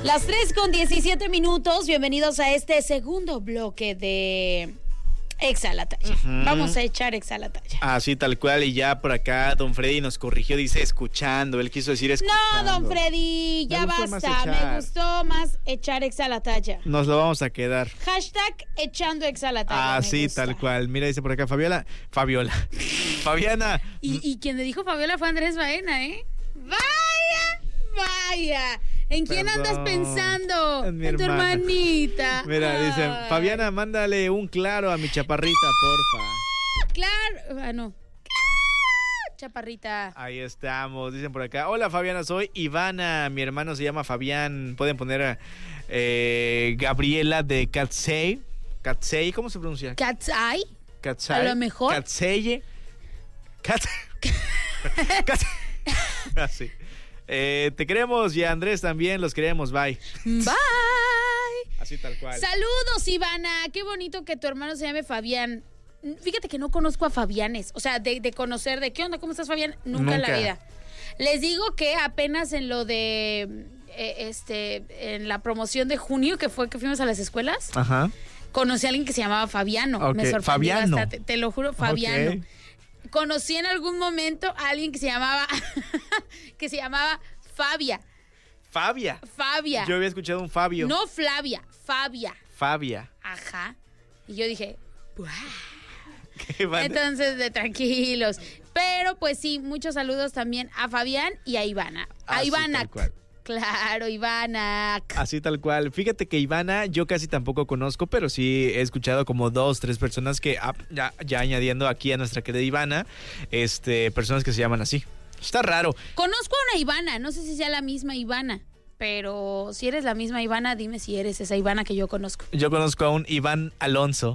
Las 3:17. Bienvenidos a este segundo bloque de Exa a la Talla. Vamos a echar Exa a la Talla. Así tal cual, y ya por acá don Freddy nos corrigió, dice escuchando, él quiso decir escuchando. No, don Freddy, ya basta, me gustó más echar Exa a la Talla. Nos lo vamos a quedar. Hashtag echando Exa a la Talla. Así tal cual, mira, dice por acá Fabiana. Y quien le dijo Fabiola fue Andrés Baena, ¿eh? Vaya. ¿En quién andas pensando? En tu hermanita. Mira, dicen, Fabiana, mándale un claro a mi chaparrita, porfa. Claro. No. Chaparrita. Ahí estamos, dicen por acá. Hola Fabiana, soy Ivana, mi hermano se llama Fabián. Pueden poner Gabriela de Katsey. Katsey, ¿cómo se pronuncia? Katsay. Katsay. A lo mejor. Katseye. Así. Te queremos y a Andrés también los queremos, bye. Bye. Así tal cual. Saludos, Ivana, qué bonito que tu hermano se llame Fabián. Fíjate que no conozco a Fabianes, o sea, de conocer, de qué onda, ¿cómo estás, Fabián? Nunca en la vida. Les digo que apenas en lo de, en la promoción de junio, que fuimos a las escuelas, ajá, conocí a alguien que se llamaba Fabiano. Okay. Me sorprendió Fabiano. bastante, te lo juro, Fabiano. Okay. Conocí en algún momento a alguien que se llamaba Fabia. Fabia. Yo había escuchado un Fabio. No Flavia, Fabia. Ajá. Y yo dije, ¡buah! Entonces, tranquilos. Pero pues sí, muchos saludos también a Fabián y a Ivana. A Ivana. Claro, Ivana. Así tal cual. Fíjate que Ivana yo casi tampoco conozco, pero sí he escuchado como 2, 3 personas que ya añadiendo aquí a nuestra querida Ivana, personas que se llaman así. Está raro. Conozco a una Ivana, no sé si sea la misma Ivana, pero si eres la misma Ivana, dime si eres esa Ivana que yo conozco. Yo conozco a un Iván Alonso.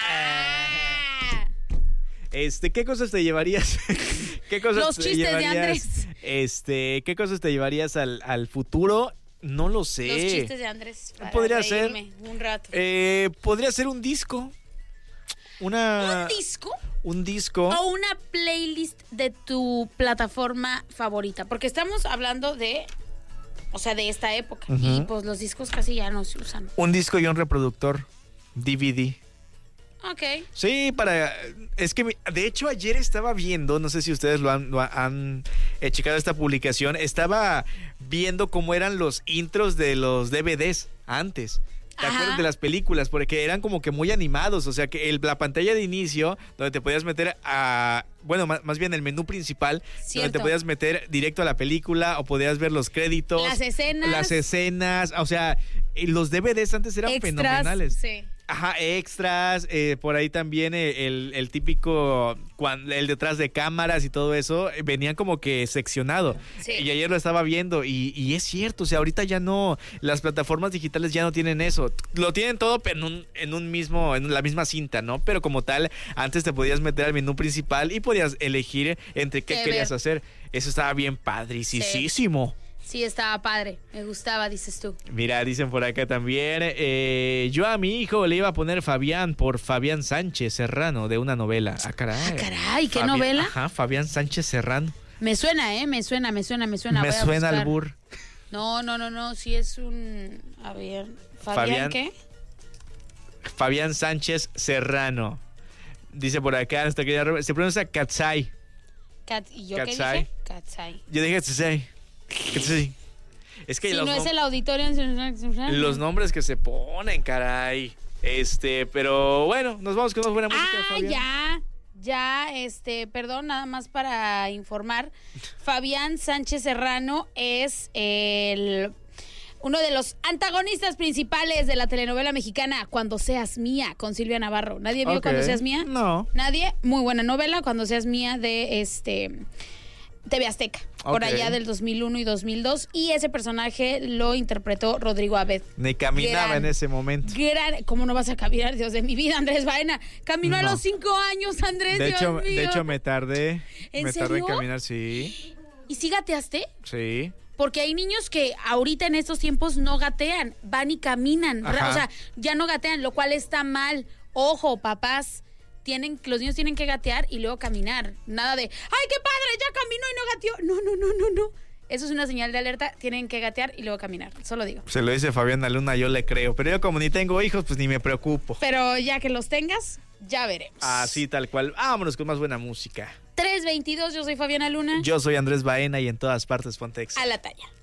¿Qué cosas te llevarías? ¿Qué cosas Los chistes llevarías, de Andrés. ¿Qué cosas te llevarías al futuro? No lo sé. Los chistes de Andrés. Podría ser un rato. Podría ser un disco. ¿Un disco? Un disco. O una playlist de tu plataforma favorita. Porque estamos hablando de esta época. Y pues los discos casi ya no se usan. Un disco y un reproductor. DVD. Ok. Sí, es que de hecho ayer estaba viendo, no sé si ustedes lo han checado esta publicación, estaba viendo cómo eran los intros de los DVDs antes. ¿Te acuerdas de las películas? Porque eran como que muy animados, o sea que la pantalla de inicio, donde te podías meter más bien el menú principal, cierto, donde te podías meter directo a la película o podías ver los créditos. Las escenas, o sea, los DVDs antes eran extras, fenomenales. Sí. Ajá, extras, por ahí también el típico, el detrás de cámaras y todo eso, venían como que seccionado. Sí. Y ayer lo estaba viendo y es cierto, o sea, ahorita ya no, las plataformas digitales ya no tienen eso. Lo tienen todo, pero en la misma cinta, ¿no? Pero como tal, antes te podías meter al menú principal y podías elegir entre qué querías hacer. Eso estaba bien padricísimo. Sí, estaba padre. Me gustaba, dices tú. Mira, dicen por acá también. Yo a mi hijo le iba a poner Fabián por Fabián Sánchez Serrano de una novela. Ah, caray. ¿Qué novela? Ajá, Fabián Sánchez Serrano. Me suena. Me suena albur. No. Sí es un... A ver. ¿Fabián qué? Fabián Sánchez Serrano. Dice por acá, se pronuncia Katsay. ¿Y yo Katsay? ¿Qué dije? Katsay. Yo dije Katsay. Es que si no es el auditorio los nombres que se ponen, caray. Pero bueno, nos vamos con una buena música, Fabián. Perdón, nada más para informar. Fabián Sánchez Serrano es uno de los antagonistas principales de la telenovela mexicana Cuando Seas Mía, con Silvia Navarro. ¿Nadie vio Cuando Seas Mía? No. ¿Nadie? Muy buena novela, Cuando Seas Mía, de TV Azteca, por allá del 2001 y 2002, y ese personaje lo interpretó Rodrigo Abed. Ni caminaba en ese momento. ¿Cómo no vas a caminar, Dios de mi vida, Andrés Baena? Caminó a los 5 años, Andrés, Dios mío. De hecho, me tardé. ¿En serio? Tardé en caminar, sí. ¿Y sí gateaste? Sí. Porque hay niños que ahorita en estos tiempos no gatean, van y caminan. Ajá. O sea, ya no gatean, lo cual está mal. Ojo, papás. Los niños tienen que gatear y luego caminar. Nada de, ¡ay, qué padre! Ya caminó y no gateó. No. eso es una señal de alerta, tienen que gatear y luego caminar, solo digo. Se lo dice Fabiana Luna, yo le creo, pero yo como ni tengo hijos, pues ni me preocupo. Pero ya que los tengas, ya veremos. Así tal cual. Vámonos con más buena música. 3:22, yo soy Fabiana Luna. Yo soy Andrés Baena y en todas partes ponte Exa. A la talla.